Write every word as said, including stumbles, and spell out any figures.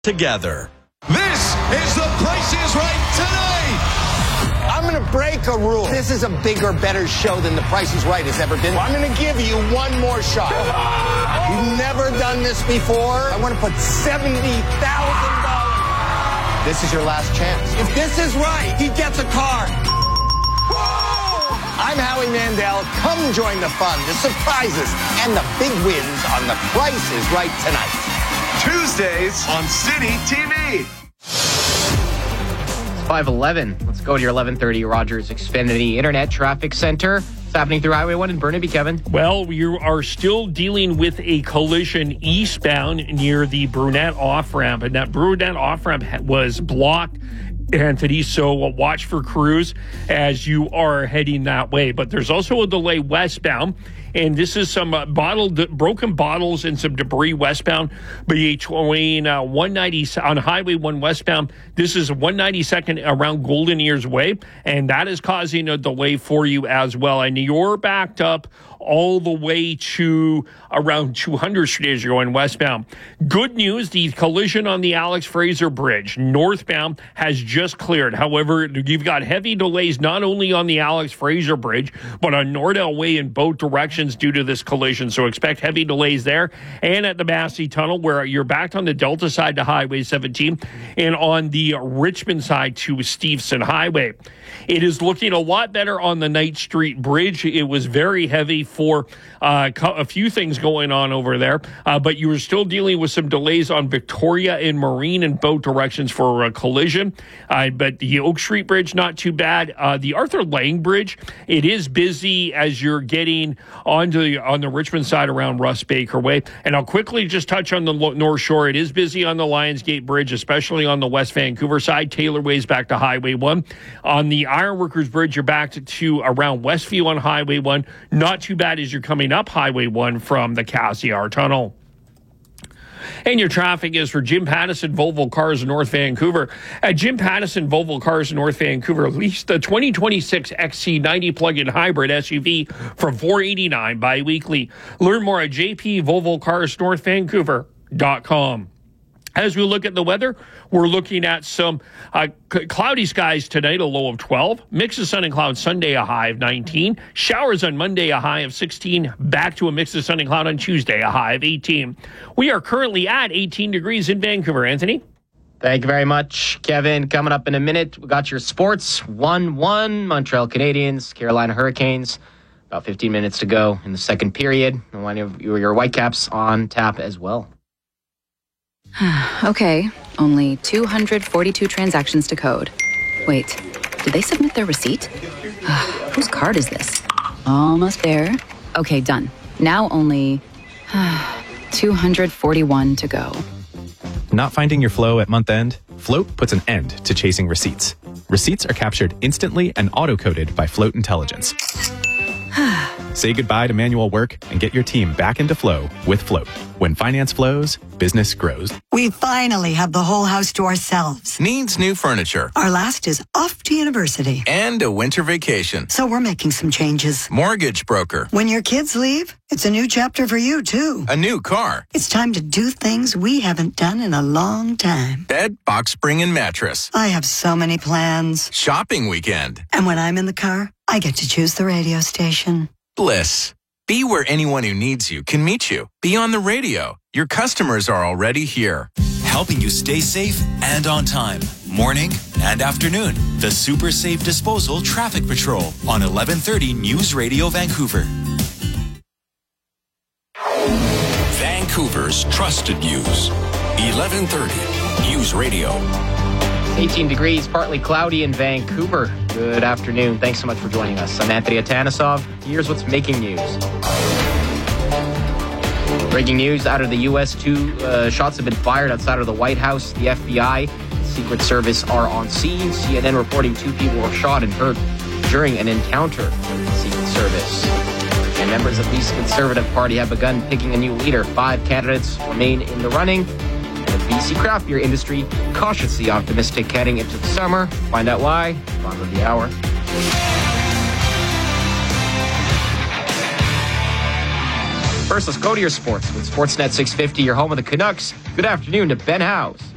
together. This is The Price is Right tonight. I'm going to break a rule. This is a bigger, better show than The Price is Right has ever been. I'm going to give you one more shot. You've never done this before. I want to put seventy thousand dollars. This is your last chance. If this is right, he gets a car. I'm Howie Mandel. Come join the fun, the surprises, and the big wins on The Price is Right tonight. Tuesdays on City T V. It's five eleven. Let's go to your eleven thirty Rogers Xfinity Internet Traffic Center. It's happening through Highway one in Burnaby, Kevin. Well, you are still dealing with a collision eastbound near the Brunette off-ramp, and that Brunette off-ramp was blocked, Anthony, so watch for crews as you are heading that way. But there's also a delay westbound, and this is some uh, bottled, broken bottles and some debris westbound between uh, one ninety on Highway one westbound. This is one ninety-second around Golden Ears Way, and that is causing a delay for you as well. And you're backed up all the way to around two hundred Street as you're going westbound. Good news, the collision on the Alex Fraser Bridge northbound has just cleared. However, you've got heavy delays not only on the Alex Fraser Bridge, but on Nordell Way in both directions due to this collision. So expect heavy delays there. And at the Massey Tunnel, where you're backed on the Delta side to Highway seventeen and on the Richmond side to Steveson Highway. It is looking a lot better on the Knight Street Bridge. It was very heavy for uh, a few things going on over there, uh, but you were still dealing with some delays on Victoria and Marine in both directions for a collision. Uh, but the Oak Street Bridge, not too bad. Uh, the Arthur Lang Bridge, it is busy as you're getting onto the, on the Richmond side around Russ Baker Way. And I'll quickly just touch on the North Shore. It is busy on the Lionsgate Bridge, especially on the West Vancouver side. Taylor Way's back to Highway one. On the Ironworkers Bridge, you're back to, to around Westview on Highway one. Not too bad as you're coming up Highway one from the Cassiar Tunnel. And your traffic is for Jim Pattison Volvo Cars in North Vancouver. At Jim Pattison Volvo Cars in North Vancouver, lease the twenty twenty-six X C ninety plug-in hybrid S U V for four hundred eighty-nine dollars bi-weekly. Learn more at j p volvo cars north vancouver dot com. As we look at the weather, we're looking at some uh, c- cloudy skies tonight, a low of twelve. Mix of sun and cloud Sunday, a high of nineteen. Showers on Monday, a high of sixteen. Back to a mix of sun and cloud on Tuesday, a high of eighteen. We are currently at eighteen degrees in Vancouver. Anthony? Thank you very much, Kevin. Coming up in a minute, we got your sports. one one, Montreal Canadiens, Carolina Hurricanes. About fifteen minutes to go in the second period. And one of your Whitecaps on tap as well. Okay, only two hundred forty-two transactions to code. Wait, did they submit their receipt? Whose card is this? Almost there. Okay, done. Now only two hundred forty-one to go. Not finding your flow at month end? Float puts an end to chasing receipts. Receipts are captured instantly and auto-coded by Float Intelligence. Say goodbye to manual work and get your team back into flow with Float. When finance flows, business grows. We finally have the whole house to ourselves. Needs new furniture. Our last is off to university. And a winter vacation. So we're making some changes. Mortgage broker. When your kids leave, it's a new chapter for you, too. A new car. It's time to do things we haven't done in a long time. Bed, box spring, and mattress. I have so many plans. Shopping weekend. And when I'm in the car, I get to choose the radio station. Bliss. Be where anyone who needs you can meet you. Be on the radio. Your customers are already here. Helping you stay safe and on time. Morning and afternoon. The Super Safe Disposal Traffic Patrol on eleven thirty News Radio Vancouver. Vancouver's trusted news. eleven thirty News Radio. eighteen degrees, partly cloudy in Vancouver. Good afternoon. Thanks so much for joining us. I'm Anthony Atanisov. Here's what's making news. Breaking news out of the U S. Two uh, shots have been fired outside of the White House. The F B I, the Secret Service are on scene. C N N reporting two people were shot and hurt during an encounter with the Secret Service. And members of the Conservative Party have begun picking a new leader. Five candidates remain in the running. The B C craft beer industry cautiously optimistic heading into the summer. Find out why. Bottom of the hour. First, let's go to your sports with Sportsnet six fifty, your home of the Canucks. Good afternoon to Ben House.